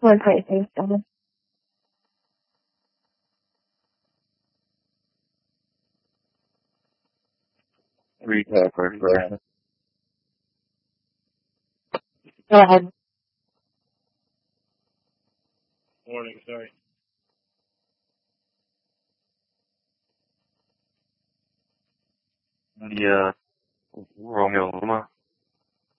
Okay, thanks, Donna. Recap our friend. Go ahead. Morning, sorry. The Romeo Luma.